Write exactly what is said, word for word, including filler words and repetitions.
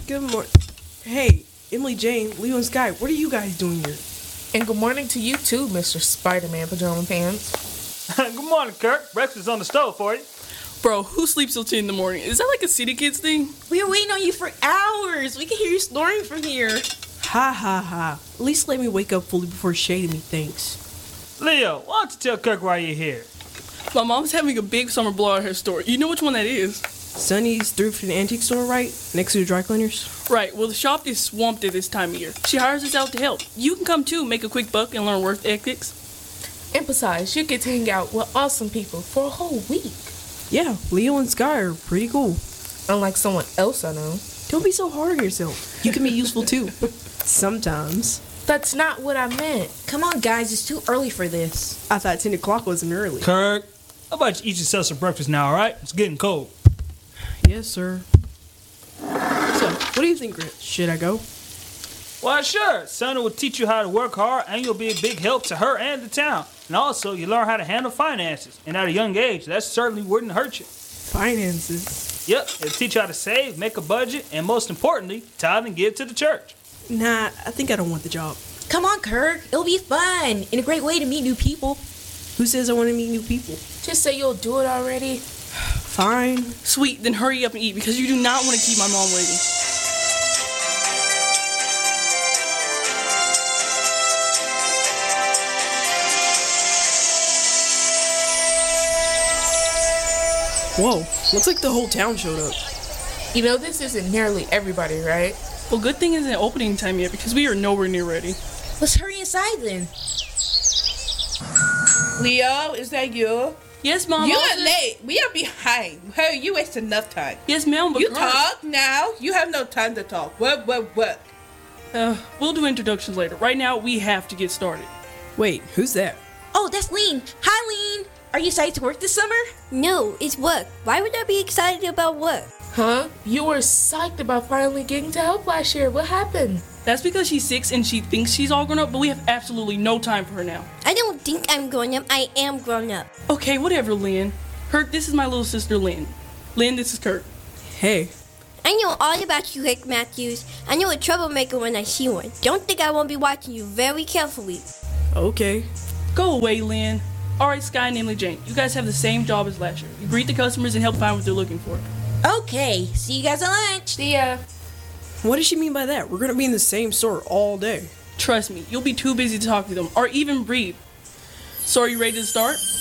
Good morning. Hey, Emily Jane, Leo and Sky, what are you guys doing here? And good morning to you too, Mister Spider-Man Pajama Pants. Good morning, Kirk. Breakfast is on the stove for you. Bro, who sleeps till ten in the morning? Is that like a city kids thing? We were waiting on you for hours. We can hear you snoring from here. Ha ha ha. At least let me wake up fully before shading me, thanks. Leo, why don't you tell Kirk why you're here? My mom's having a big summer blowout at her store. You know which one that is? Sunny's thrift and antique store, right? Next to the dry cleaners? Right, well the shop is swamped at this time of year. She hires us out to help. You can come too, make a quick buck and learn work ethics. And besides, you get to hang out with awesome people for a whole week. Yeah, Leo and Sky are pretty cool. Unlike someone else I know. Don't be so hard on yourself. You can be useful too. Sometimes. That's not what I meant. Come on, guys. It's too early for this. I thought ten o'clock wasn't early. Kirk, how about you eat yourself some breakfast now, all right? It's getting cold. Yes, sir. So, what do you think, Grant? Should I go? Well, sure. Sonny will teach you how to work hard, and you'll be a big help to her and the town. And also, you learn how to handle finances. And at a young age, that certainly wouldn't hurt you. Finances? Yep, it'll teach you how to save, make a budget, and most importantly, tithe and give to the church. Nah, I think I don't want the job. Come on, Kirk. It'll be fun and a great way to meet new people. Who says I want to meet new people? Just say you'll do it already. Fine. Sweet, then hurry up and eat because you do not want to keep my mom waiting. Whoa, looks like the whole town showed up. You know, this isn't nearly everybody, right? Well, good thing it isn't opening time yet because we are nowhere near ready. Let's hurry inside then. Leo, is that you? Yes, Mom. You also- are late. We are behind. Hey, you wasted enough time. Yes, ma'am, but You girl- talk now. You have no time to talk. What, what, what? Uh, we'll do introductions later. Right now, we have to get started. Wait, who's that? Oh, that's Lean. Hi, Lean. Are you excited to work this summer? No, it's work. Why would I be excited about work? Huh? You were psyched about finally getting to help last year. What happened? That's because she's six and she thinks she's all grown up, but we have absolutely no time for her now. I don't think I'm grown up. I am grown up. Okay, whatever, Lynn. Kurt, this is my little sister, Lynn. Lynn, this is Kurt. Hey. I know all about you, Rick Matthews. I know a troublemaker when I see one. Don't think I won't be watching you very carefully. Okay. Go away, Lynn. All right, Sky and Emily Jane, you guys have the same job as last year. You greet the customers and help find what they're looking for. Okay. See you guys at lunch. See ya. What does she mean by that? We're gonna be in the same store all day. Trust me, you'll be too busy to talk to them or even breathe. So are you ready to start?